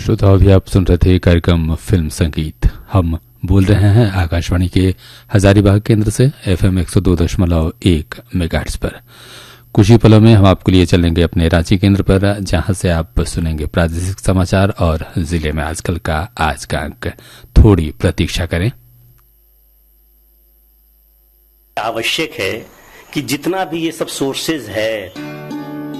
श्रोताओं, अभी आप सुन रहे थे कार्यक्रम फिल्म संगीत। हम बोल रहे हैं आकाशवाणी के हजारीबाग केंद्र से FM 102.1 मेगाहर्ट्ज पर। कुछ ही पलों में हम आपके लिए चलेंगे अपने रांची केंद्र पर, जहां से आप सुनेंगे प्रादेशिक समाचार और जिले में आजकल का आज का अंक। थोड़ी प्रतीक्षा करें। आवश्यक है कि जितना भी ये सब सोर्सेज है